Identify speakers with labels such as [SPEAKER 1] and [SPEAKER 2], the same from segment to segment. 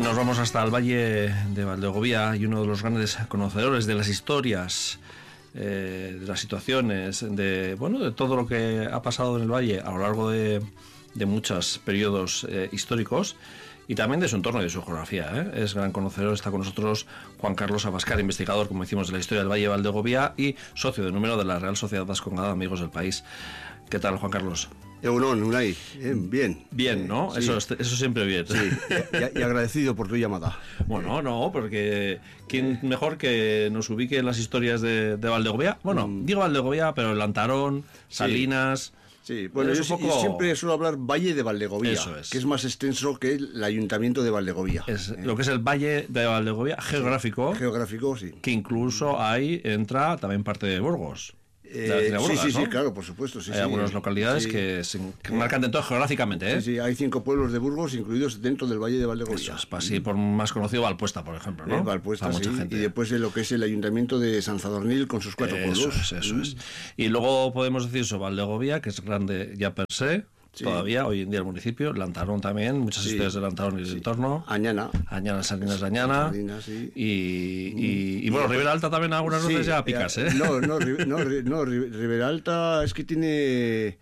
[SPEAKER 1] Nos vamos hasta el Valle de Valdegovía y uno de los grandes conocedores de las historias, de las situaciones, de todo lo que ha pasado en el Valle a lo largo de muchos periodos históricos y también de su entorno y de su geografía. Es gran conocedor, está con nosotros Juan Carlos Abascal, investigador, como decimos, de la historia del Valle de Valdegovía y socio de número de la Real Sociedad Vascongada de Amigos del País. ¿Qué tal, Juan Carlos?
[SPEAKER 2] Unai, bien.
[SPEAKER 1] Bien, ¿no?
[SPEAKER 2] Sí.
[SPEAKER 1] Eso siempre bien.
[SPEAKER 2] Sí, y agradecido por tu llamada.
[SPEAKER 1] Bueno, no, porque ¿quién mejor que nos ubique en las historias de Valdegovía? Bueno, digo Valdegovía, pero Lantarón, Salinas...
[SPEAKER 2] Sí, bueno, yo siempre suelo hablar Valle de Valdegovía,
[SPEAKER 1] Eso es.
[SPEAKER 2] que es más extenso que el Ayuntamiento de Valdegovía.
[SPEAKER 1] Lo que es el Valle de Valdegovía geográfico,
[SPEAKER 2] geográfico, sí.
[SPEAKER 1] Que incluso ahí entra también parte de Burgos.
[SPEAKER 2] Sí, claro, por supuesto. Sí,
[SPEAKER 1] hay algunas localidades que marcan dentro geográficamente,
[SPEAKER 2] Sí, hay 5 pueblos de Burgos incluidos dentro del Valle de Valdegovía.
[SPEAKER 1] Eso es, así por más conocido Valpuesta, por ejemplo, ¿no?
[SPEAKER 2] Valpuesta, sí, y después de lo que es el Ayuntamiento de San Sadornil con sus 4 pueblos.
[SPEAKER 1] Eso es. Y luego podemos decir eso, Valdegovía, que es grande ya per se. Sí. Todavía, hoy en día el municipio, Lantarón también, muchas historias de Lantarón y el entorno.
[SPEAKER 2] Añana,
[SPEAKER 1] Salinas de Añana.
[SPEAKER 2] Salinas, sí.
[SPEAKER 1] Y bueno, Ribera Alta también algunas veces ya picas, ¿eh?
[SPEAKER 2] No, Ribera Alta es que tiene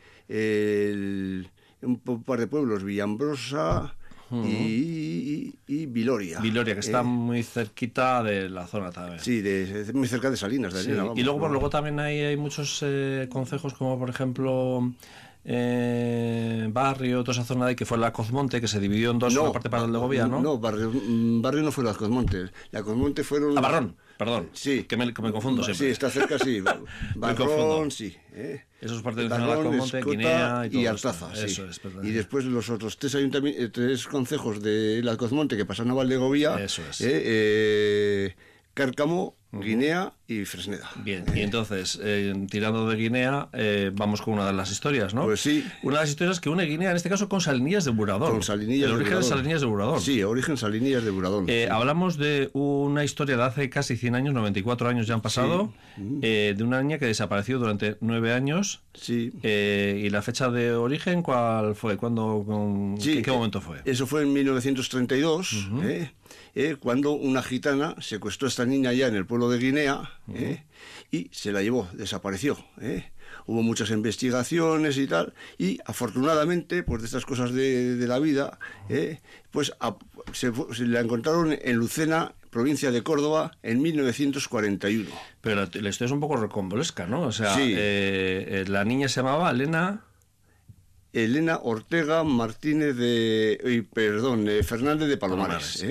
[SPEAKER 2] un par de pueblos, Villambrosa y Viloria.
[SPEAKER 1] Viloria, que está muy cerquita de la zona también.
[SPEAKER 2] Sí, muy cerca de Salinas de Añana.
[SPEAKER 1] Y luego también hay muchos concejos, como por ejemplo... Barrio, toda esa zona de que fue la Cozmonte, que se dividió en dos, una parte para Valdegovía, ¿no?
[SPEAKER 2] No, barrio no fue la Cozmonte. La Cozmonte fueron...
[SPEAKER 1] Barrón, perdón.
[SPEAKER 2] Sí.
[SPEAKER 1] Que me confundo siempre.
[SPEAKER 2] Sí, está cerca, sí. Barrón, sí.
[SPEAKER 1] Esos pertenecen a la Cozmonte, Guinea
[SPEAKER 2] y Artaza, sí.
[SPEAKER 1] Eso es,
[SPEAKER 2] y después los otros 3 concejos de la Cozmonte que pasan a Valdegovía.
[SPEAKER 1] Eso es.
[SPEAKER 2] Cárcamo, Guinea y Fresneda.
[SPEAKER 1] Bien, y entonces, tirando de Guinea, vamos con una de las historias, ¿no?
[SPEAKER 2] Pues sí.
[SPEAKER 1] Una de las historias que une Guinea, en este caso, con Salinillas de Buradón.
[SPEAKER 2] Con Salinillas
[SPEAKER 1] el origen de Salinillas de Buradón.
[SPEAKER 2] Sí, origen Salinillas de Buradón.
[SPEAKER 1] Hablamos de una historia de hace casi 100 años, 94 años ya han pasado, de una niña que desapareció durante 9 años.
[SPEAKER 2] Sí.
[SPEAKER 1] ¿Y la fecha de origen cuál fue? ¿En qué momento fue?
[SPEAKER 2] Eso fue en 1932, cuando una gitana secuestró a esta niña ya en el pueblo de Guinea y se la llevó, desapareció. Hubo muchas investigaciones y tal, y afortunadamente, pues de estas cosas de la vida, pues se la encontraron en Lucena, provincia de Córdoba, en 1941.
[SPEAKER 1] Pero la historia es un poco recombolesca, ¿no? O sea,
[SPEAKER 2] sí.
[SPEAKER 1] La niña se llamaba
[SPEAKER 2] Elena Ortega Martínez Fernández de Palomares.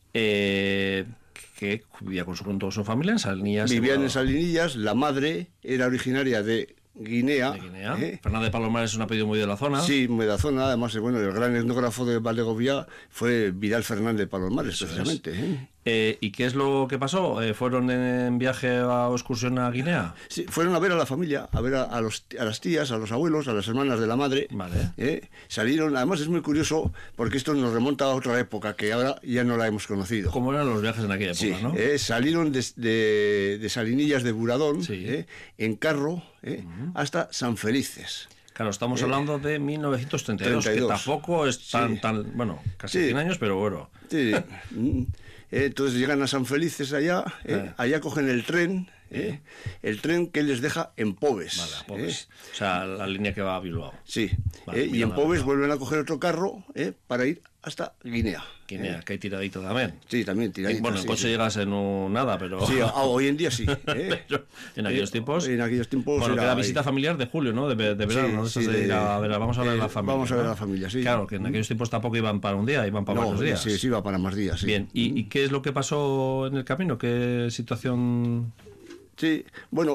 [SPEAKER 1] Que vivía con su familia en Salinillas.
[SPEAKER 2] Vivían en Salinillas, la madre era originaria de Guinea.
[SPEAKER 1] Fernández de Palomares es un apellido muy de la zona.
[SPEAKER 2] Sí, muy de la zona. Además, el gran etnógrafo de Valdegovía fue Vidal Fernández de Palomares, precisamente.
[SPEAKER 1] ¿Y qué es lo que pasó? ¿Fueron en viaje o excursión a Guinea?
[SPEAKER 2] Sí, fueron a ver a la familia, a ver a las tías, a los abuelos, a las hermanas de la madre.
[SPEAKER 1] Vale.
[SPEAKER 2] Salieron, además es muy curioso, porque esto nos remonta a otra época, que ahora ya no la hemos conocido.
[SPEAKER 1] ¿Cómo eran los viajes en aquella época, no?
[SPEAKER 2] Salieron de Salinillas de Buradón, en carro, hasta San Felices.
[SPEAKER 1] Claro, estamos hablando de 1932, que tampoco es tan casi 100 años, pero bueno.
[SPEAKER 2] Sí. Entonces llegan a San Felices allá cogen el tren que les deja en Pobes.
[SPEAKER 1] Vale, a Pobes. O sea, la línea que va a Bilbao.
[SPEAKER 2] Sí, y en Pobes vuelven a coger otro carro para ir hasta Guinea.
[SPEAKER 1] Que hay tiradito también.
[SPEAKER 2] Sí, también tiradito.
[SPEAKER 1] Bueno, en coche llegas en nada, pero...
[SPEAKER 2] Sí, hoy en día sí.
[SPEAKER 1] Pero en aquellos tiempos...
[SPEAKER 2] En aquellos tiempos...
[SPEAKER 1] Bueno, que era visita familiar de julio, ¿no? De verano,
[SPEAKER 2] sí,
[SPEAKER 1] ¿no? Vamos a ver a la familia.
[SPEAKER 2] Vamos a ver a la familia, sí.
[SPEAKER 1] Claro, que en aquellos tiempos tampoco iban para un día, iban para varios días.
[SPEAKER 2] Sí, iba para más días, sí.
[SPEAKER 1] Bien, ¿y qué es lo que pasó en el camino? ¿Qué situación...?
[SPEAKER 2] Sí, bueno,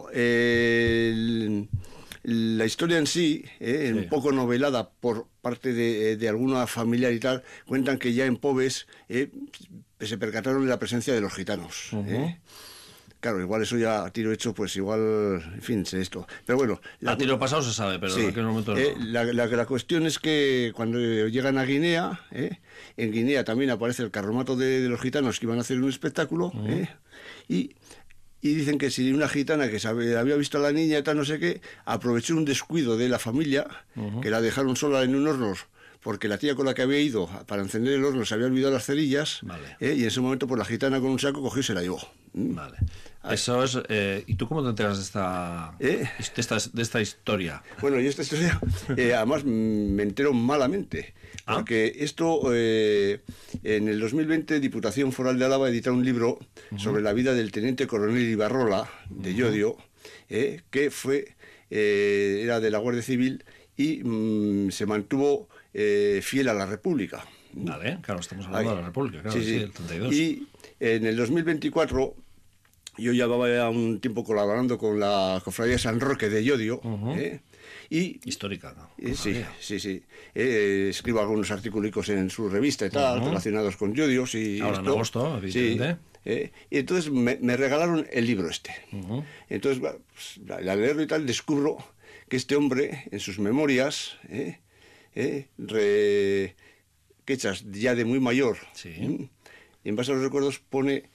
[SPEAKER 2] la historia en sí, un poco novelada por parte de alguna familiar y tal, cuentan que ya en Pobes se percataron de la presencia de los gitanos. Claro, igual eso ya a tiro hecho, pues igual, en fin, sé esto. Pero bueno...
[SPEAKER 1] A tiro pasado se sabe, pero en aquel momento no.
[SPEAKER 2] La cuestión es que cuando llegan a Guinea, en Guinea también aparece el carromato de los gitanos que iban a hacer un espectáculo, y dicen que si una gitana que había visto a la niña y tal, no sé qué, aprovechó un descuido de la familia, que la dejaron sola en un horno porque la tía con la que había ido para encender el horno se había olvidado las cerillas,
[SPEAKER 1] Vale.
[SPEAKER 2] y en ese momento pues la gitana con un saco cogió y se la llevó.
[SPEAKER 1] Vale. Eso es... ¿y tú cómo te enteras de esta historia?
[SPEAKER 2] Bueno, y esta historia, además me entero malamente, porque esto, en el 2020, Diputación Foral de Álava edita un libro sobre la vida del teniente coronel Ibarrola, de Llodio, que era de la Guardia Civil y se mantuvo fiel a la República.
[SPEAKER 1] Vale, claro, estamos hablando de la República, claro, sí, el 32.
[SPEAKER 2] Y en el 2024... Yo llevaba ya un tiempo colaborando con la Cofradía San Roque de Llodio. Y
[SPEAKER 1] histórica, ¿no?
[SPEAKER 2] Sí. Escribo algunos artículos en su revista y tal, relacionados con Llodios.
[SPEAKER 1] Ahora en agosto, evidentemente.
[SPEAKER 2] Y entonces me regalaron el libro este. Entonces, pues, al leerlo y tal, descubro que este hombre, en sus memorias, que hechas ya de muy mayor, en base a los recuerdos pone...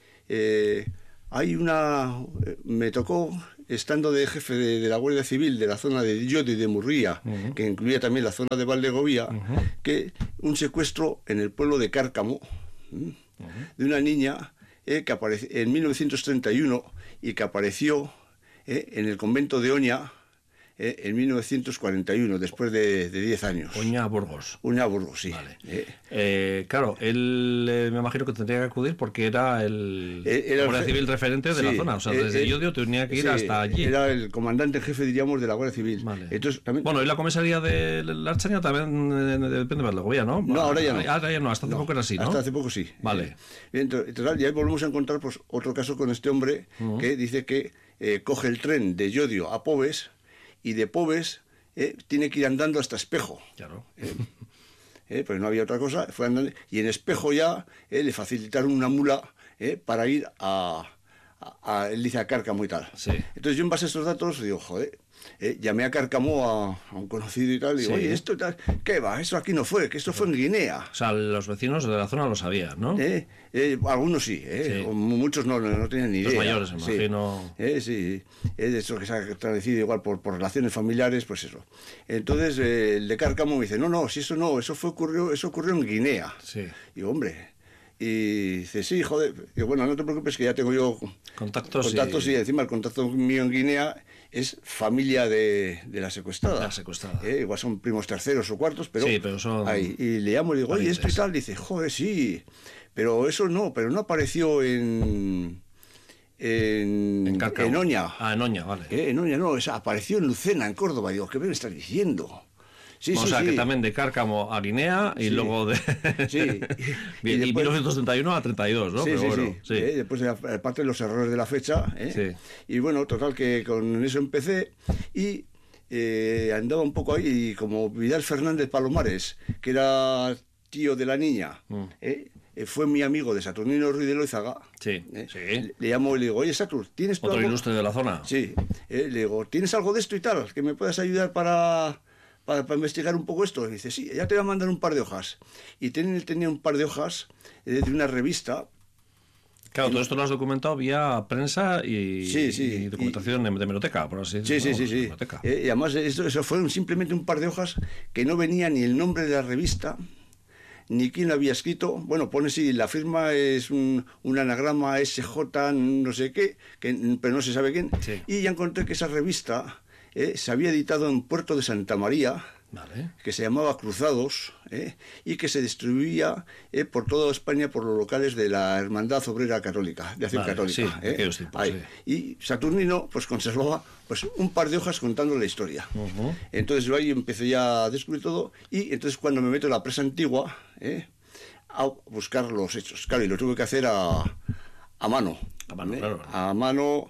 [SPEAKER 2] me tocó, estando de jefe de la Guardia Civil de la zona de Llodio y de Murría, que incluía también la zona de Valdegovía, que un secuestro en el pueblo de Cárcamo, de una niña que apareció en 1931 y que apareció en el convento de Oña en 1941, después de 10 años.
[SPEAKER 1] Oña Burgos.
[SPEAKER 2] Oña Burgos, sí.
[SPEAKER 1] Vale. Claro, él me imagino que tendría que acudir porque era el Guardia Civil referente de la zona. O sea, desde Llodio tenía que ir hasta allí.
[SPEAKER 2] Era el comandante en jefe, diríamos, de la Guardia Civil.
[SPEAKER 1] Vale.
[SPEAKER 2] Entonces, también...
[SPEAKER 1] Bueno, y la comisaría de la Archaña también depende de Valdegovía, ¿no?
[SPEAKER 2] No, ahora ya no.
[SPEAKER 1] Ahora ya no, hasta hace poco era así, ¿no?
[SPEAKER 2] Hasta hace poco sí.
[SPEAKER 1] Vale.
[SPEAKER 2] Entonces, y ahí volvemos a encontrar pues, otro caso con este hombre que dice que coge el tren de Llodio a Pobes y de Pobes tiene que ir andando hasta Espejo.
[SPEAKER 1] Claro.
[SPEAKER 2] Pues no había otra cosa, fue andando, y en Espejo ya le facilitaron una mula para ir él dice a Cárcamo y tal.
[SPEAKER 1] Sí.
[SPEAKER 2] Entonces yo en base a estos datos digo, joder, llamé a Cárcamo a un conocido y tal, y digo, oye, esto tal, ¿qué va? Eso aquí no fue, que esto fue en Guinea.
[SPEAKER 1] O sea, los vecinos de la zona lo sabían, ¿no?
[SPEAKER 2] Algunos sí, muchos no tenían ni idea.
[SPEAKER 1] Los mayores, imagino.
[SPEAKER 2] Sí, de eso que se ha traducido igual por relaciones familiares, pues eso. Entonces el de Cárcamo me dice, no, si eso no, eso ocurrió en Guinea.
[SPEAKER 1] Sí.
[SPEAKER 2] Digo, hombre... Y dice, sí, joder. Digo, bueno, no te preocupes que ya tengo yo
[SPEAKER 1] contactos
[SPEAKER 2] y encima el contacto mío en Guinea es familia de la secuestrada. Igual son primos terceros o cuartos, pero...
[SPEAKER 1] Sí, pero son...
[SPEAKER 2] Ahí. Y le llamo y digo, oye, esto y tal. Dice, joder, sí, pero eso no apareció en Oña.
[SPEAKER 1] En Oña, vale.
[SPEAKER 2] En Oña no, apareció en Lucena, en Córdoba. Digo, ¿qué me estás diciendo? Sí,
[SPEAKER 1] o sea, que también de Cárcamo a Guinea y luego de...
[SPEAKER 2] y después...
[SPEAKER 1] 1931 a 32, ¿no?
[SPEAKER 2] Sí. Después, aparte de los errores de la fecha. Y bueno, total, que con eso empecé y andaba un poco ahí, y como Vidal Fernández Palomares, que era tío de la niña, fue mi amigo de Saturnino Ruiz de Loizaga. Le llamo y le digo, oye, Satur, ¿tienes tú
[SPEAKER 1] otro
[SPEAKER 2] algo?
[SPEAKER 1] ilustre de la zona.
[SPEAKER 2] Sí. Le digo, ¿tienes algo de esto y tal? Que me puedas ayudar para investigar un poco esto. Y dice, sí, ya te voy a mandar un par de hojas. Y tenía un par de hojas de una revista.
[SPEAKER 1] Claro, todo esto lo has documentado vía prensa y documentación de hemeroteca, por así decirlo.
[SPEAKER 2] Sí. Y además eso fueron simplemente un par de hojas que no venía ni el nombre de la revista, ni quién lo había escrito. Bueno, pone sí, la firma es un anagrama SJ no sé qué, pero no se sabe quién.
[SPEAKER 1] Sí.
[SPEAKER 2] Y ya encontré que esa revista... se había editado en Puerto de Santa María, que se llamaba Cruzados, y que se distribuía por toda España por los locales de la Hermandad Obrera Católica, de Acción Católica. Y Saturnino pues conservaba pues un par de hojas contando la historia. Entonces yo ahí empecé ya a descubrir todo, y entonces cuando me meto en la presa antigua, a buscar los hechos. Claro, y lo tuve que hacer a mano. A mano,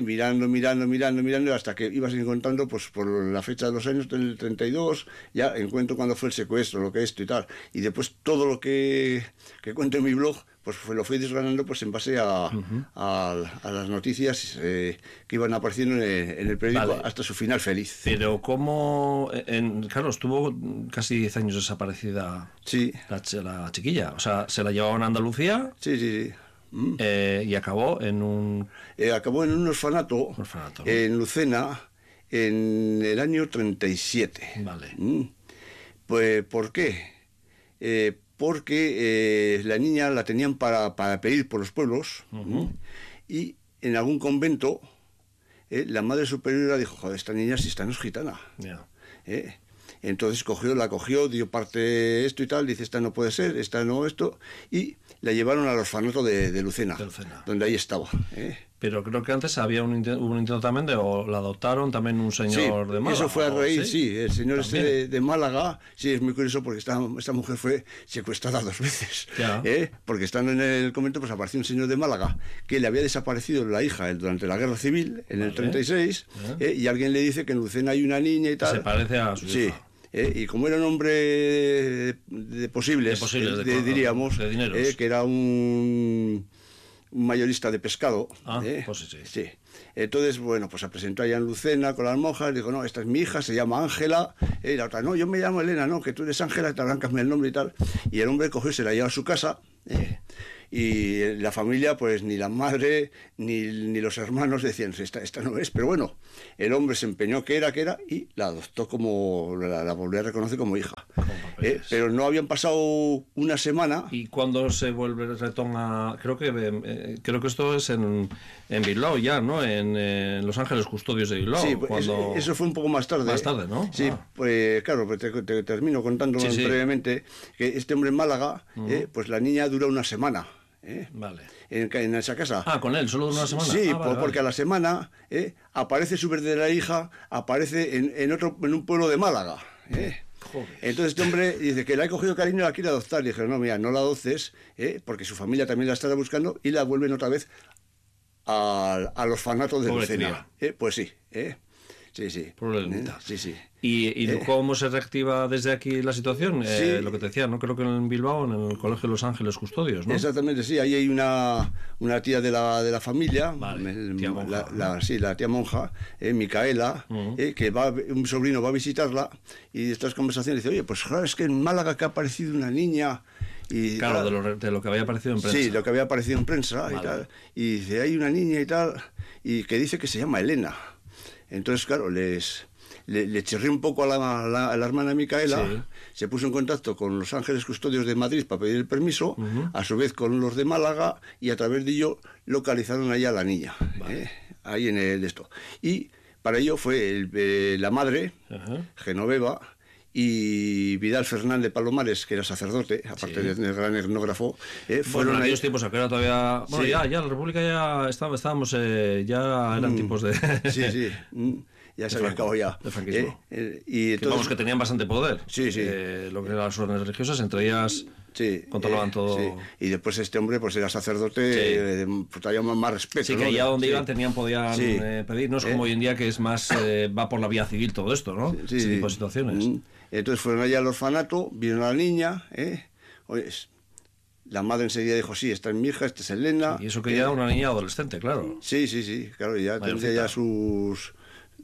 [SPEAKER 2] mirando, hasta que ibas encontrando, pues por la fecha de los años del 32, ya encuentro cuándo fue el secuestro, lo que esto y tal. Y después todo lo que cuento en mi blog, pues lo fui desgranando pues en base a las noticias que iban apareciendo en el periódico hasta su final feliz.
[SPEAKER 1] Pero ¿cómo...? Claro, estuvo casi 10 años desaparecida la chiquilla. O sea, ¿se la llevaban a Andalucía?
[SPEAKER 2] Sí.
[SPEAKER 1] Y acabó en un...
[SPEAKER 2] acabó en un orfanato,
[SPEAKER 1] ¿no?
[SPEAKER 2] En Lucena, en el año 37.
[SPEAKER 1] Vale.
[SPEAKER 2] Pues, ¿por qué? porque la niña la tenían para pedir por los pueblos, y en algún convento la madre superiora dijo, joder, esta niña si esta no es gitana.
[SPEAKER 1] Yeah.
[SPEAKER 2] Entonces la cogió, dio parte esto y tal, dice, esta no puede ser, esta no esto, y la llevaron al orfanato de Lucena, donde ahí estaba.
[SPEAKER 1] Pero creo que antes hubo un intento también o la adoptaron también un señor de Málaga.
[SPEAKER 2] Eso fue a raíz, sí, el señor este de Málaga, sí, es muy curioso porque esta mujer fue secuestrada 2 veces, porque estando en el convento pues apareció un señor de Málaga que le había desaparecido la hija durante la guerra civil, en el 36, y alguien le dice que en Lucena hay una niña y tal.
[SPEAKER 1] Se parece a su hija.
[SPEAKER 2] Y como era un hombre de posibles, diríamos,
[SPEAKER 1] de dineros,
[SPEAKER 2] que era un mayorista de pescado.
[SPEAKER 1] Pues
[SPEAKER 2] sí. Entonces, bueno, pues se presentó allá en Lucena con las monjas, dijo, no, esta es mi hija, se llama Ángela, y la otra, no, yo me llamo Elena, no, que tú eres Ángela, te arrancasme el nombre y tal. Y el hombre cogió y se la llevó a su casa, y la familia, pues ni la madre ni los hermanos decían, esta no es, pero bueno, el hombre se empeñó que era, y la adoptó como, la volvió a reconocer como hija. Pero no habían pasado una semana.
[SPEAKER 1] ¿Y cuando se retoma? Creo que esto es en Bilbao ya, ¿no? En Los Ángeles Custodios de Bilbao.
[SPEAKER 2] Sí, pues eso fue un poco más tarde.
[SPEAKER 1] Más tarde, ¿no?
[SPEAKER 2] Sí, pues claro, pues te termino contándolo brevemente, que este hombre en Málaga, pues la niña dura una semana.
[SPEAKER 1] Vale.
[SPEAKER 2] En esa casa.
[SPEAKER 1] Con él, solo de una semana.
[SPEAKER 2] Sí,
[SPEAKER 1] vale,
[SPEAKER 2] porque a la semana aparece su verdadera hija, aparece en un pueblo de Málaga. Entonces este hombre dice que la he cogido cariño y la quiere adoptar. Y dije, no, mira, no la adoptes, porque su familia también la estará buscando, y la vuelven otra vez al orfanato de Lucena. Pues sí. Sí.
[SPEAKER 1] Problemita.
[SPEAKER 2] Sí.
[SPEAKER 1] ¿Y cómo se reactiva desde aquí la situación? Lo que te decía, ¿no? Creo que en Bilbao, en el Colegio de Los Ángeles Custodios, ¿no?
[SPEAKER 2] Exactamente, sí. Ahí hay una tía de la familia,
[SPEAKER 1] tía monja,
[SPEAKER 2] la tía monja, Micaela, que un sobrino va a visitarla, y de estas conversaciones dice, oye, pues claro, es que en Málaga que ha aparecido una niña. Y,
[SPEAKER 1] claro, de lo que había aparecido en prensa.
[SPEAKER 2] Sí, lo que había aparecido en prensa y tal. Y dice, hay una niña y tal, y que dice que se llama Elena. Entonces, claro, le chirrió un poco a la hermana Micaela, se puso en contacto con Los Ángeles Custodios de Madrid para pedir el permiso, a su vez con los de Málaga, y a través de ello localizaron allá a la niña, ahí en el esto. Y para ello fue la madre, Genoveva, y Vidal Fernández Palomares, que era sacerdote, aparte del gran etnógrafo,
[SPEAKER 1] fueron en aquellos tiempos, que era todavía... Bueno, ya la República ya estábamos, ya eran tiempos de...
[SPEAKER 2] Sí. Ya se había acabado ya.
[SPEAKER 1] De franquismo.
[SPEAKER 2] Y entonces,
[SPEAKER 1] vamos, que tenían bastante poder.
[SPEAKER 2] Sí.
[SPEAKER 1] Lo que eran las órdenes religiosas, entre ellas controlaban todo.
[SPEAKER 2] Sí. Y después este hombre pues era sacerdote, pues había más respeto.
[SPEAKER 1] Sí, que allá donde iban podían pedir. No es como hoy en día, que es más, va por la vía civil todo esto, ¿no?
[SPEAKER 2] Sí.
[SPEAKER 1] Ese tipo de situaciones.
[SPEAKER 2] Entonces fueron allá al orfanato, vieron a la niña, Oye, la madre enseguida dijo, sí, esta es mi hija, esta es Elena.
[SPEAKER 1] Y eso que ya era una niña adolescente, claro.
[SPEAKER 2] Sí, claro, ya tendría ya sus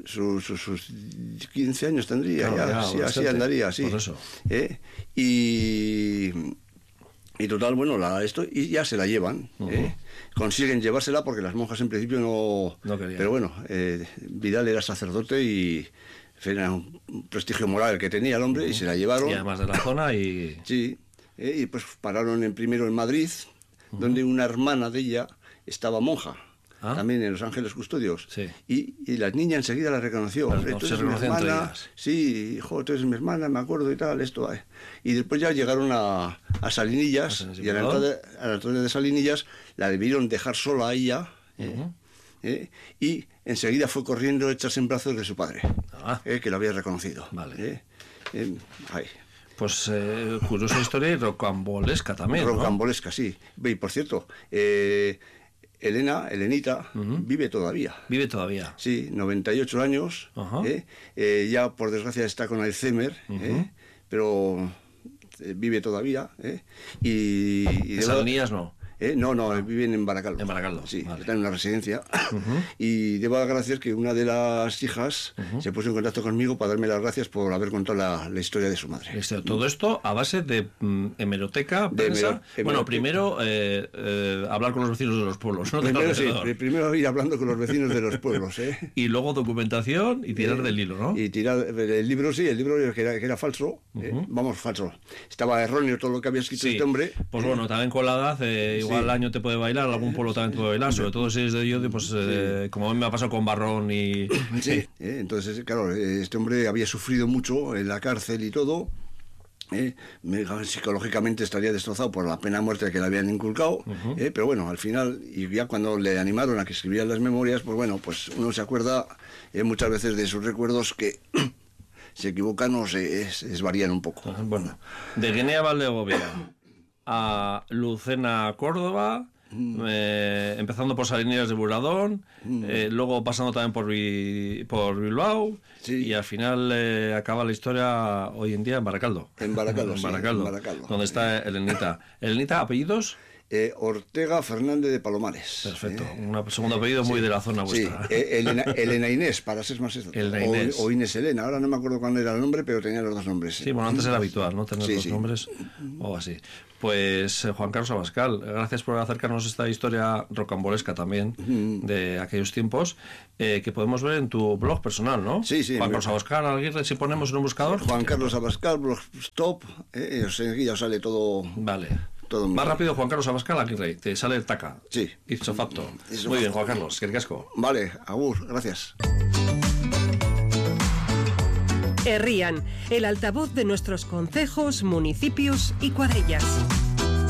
[SPEAKER 2] 15 años tendría, claro, ya así andaría, sí.
[SPEAKER 1] Por eso.
[SPEAKER 2] Y total, bueno, y ya se la llevan. Consiguen llevársela porque las monjas en principio no
[SPEAKER 1] querían.
[SPEAKER 2] Pero bueno, Vidal era sacerdote y era un prestigio moral el que tenía el hombre, y se la llevaron.
[SPEAKER 1] Y además de la zona y...
[SPEAKER 2] Sí, y pues pararon primero en Madrid, donde una hermana de ella estaba monja. También en Los Ángeles Custodios.
[SPEAKER 1] Sí.
[SPEAKER 2] Y la niña enseguida la reconoció.
[SPEAKER 1] Se reconocían entre ellas.
[SPEAKER 2] Sí, hijo, tú eres mi hermana, me acuerdo y tal, esto. Y después ya llegaron a Salinillas, y a la entrada de Salinillas la debieron dejar sola a ella, y enseguida fue corriendo a echarse en brazos de su padre, que lo había reconocido.
[SPEAKER 1] Vale. Pues curiosa historia y rocambolesca también, ¿no?
[SPEAKER 2] Rocambolesca, sí. Y por cierto, Elenita, vive todavía.
[SPEAKER 1] Vive todavía.
[SPEAKER 2] Sí, 98 años. Ya por desgracia está con Alzheimer, pero vive todavía. Y
[SPEAKER 1] ¿En Salinillas no?
[SPEAKER 2] No, viven en Baracaldo.
[SPEAKER 1] En Baracaldo,
[SPEAKER 2] sí,
[SPEAKER 1] vale.
[SPEAKER 2] Están en una residencia. Y debo dar gracias que una de las hijas se puso en contacto conmigo para darme las gracias por haber contado la historia de su madre.
[SPEAKER 1] Todo esto a base de hemeroteca, prensa. Bueno, primero hablar con los vecinos de los pueblos, ¿no?
[SPEAKER 2] Primero ir hablando con los vecinos de los pueblos,
[SPEAKER 1] Y luego documentación y tirar del hilo, ¿no?
[SPEAKER 2] Y tirar el libro, sí, el libro que era falso, falso. Estaba erróneo todo lo que había escrito este hombre.
[SPEAKER 1] Pues bueno, también con la edad, igual el año te puede bailar, algún pueblo también te puede bailar, sobre todo si es de Llodio, pues como a mí me ha pasado con Barrón y...
[SPEAKER 2] Sí, entonces, claro, este hombre había sufrido mucho en la cárcel y todo. Psicológicamente estaría destrozado por la pena de muerte que le habían inculcado, pero bueno, al final, y ya cuando le animaron a que escribiera las memorias, pues bueno, pues uno se acuerda muchas veces de sus recuerdos que se equivocan o se desvarían un poco.
[SPEAKER 1] Bueno, de Guinea Valdegovía a Lucena, Córdoba, empezando por Salinas de Buradón, luego pasando también por Bilbao, y al final acaba la historia hoy en día en Baracaldo.
[SPEAKER 2] En Baracaldo,
[SPEAKER 1] en Baracaldo, donde está Elenita. ¿Elenita, apellidos?
[SPEAKER 2] Ortega Fernández de Palomares.
[SPEAKER 1] Perfecto, un segundo apellido muy de la zona vuestra.
[SPEAKER 2] Sí, Elena Inés, para ser más exacto. O Inés Elena, ahora no me acuerdo cuál era el nombre, pero tenía los dos nombres.
[SPEAKER 1] Sí, bueno, antes era habitual, ¿no? Tener dos nombres o así. Pues Juan Carlos Abascal, gracias por acercarnos a esta historia rocambolesca también de aquellos tiempos, que podemos ver en tu blog personal, ¿no?
[SPEAKER 2] Sí.
[SPEAKER 1] Juan Carlos Abascal Aguirre, si ponemos en un buscador.
[SPEAKER 2] Juan Carlos Abascal, blogstop, ya sale todo.
[SPEAKER 1] Vale. Más rápido, Juan Carlos Abascal Aguirre, te sale el taca.
[SPEAKER 2] Sí.
[SPEAKER 1] Ipso facto. Muy bien, Juan Carlos, que casco.
[SPEAKER 2] Vale, agur, gracias.
[SPEAKER 3] Herrían, el altavoz de nuestros concejos, municipios y cuadrillas.